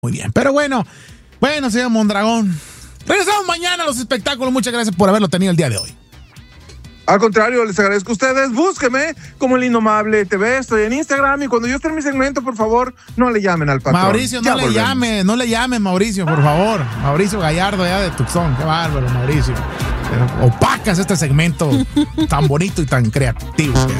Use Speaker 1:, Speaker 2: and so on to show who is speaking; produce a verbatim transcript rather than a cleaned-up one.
Speaker 1: Muy bien, pero bueno, bueno, señor Mondragón. Regresamos mañana a los espectáculos. Muchas gracias por haberlo tenido el día de hoy.
Speaker 2: Al contrario, les agradezco a ustedes. Búsqueme como El Innomable T V. Estoy en Instagram y cuando yo esté en mi segmento, por favor, no le llamen al patrón.
Speaker 1: Mauricio, no
Speaker 2: Ya
Speaker 1: le
Speaker 2: volvemos.
Speaker 1: llame, no le llamen, Mauricio, por favor. Mauricio Gallardo, ya de Tucson. Qué bárbaro, Mauricio. Pero opacas este segmento tan bonito y tan creativo.